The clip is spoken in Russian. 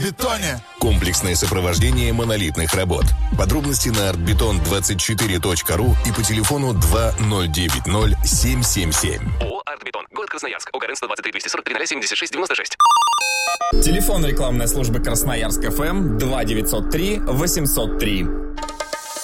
Артбетоне. Комплексное сопровождение монолитных работ. Подробности на artbeton24.ru и по телефону 2090-777. ООО «Артбетон». Город Красноярск. ОКРН 123 243 076 96. Телефон рекламной службы Красноярск ФМ 2903 803.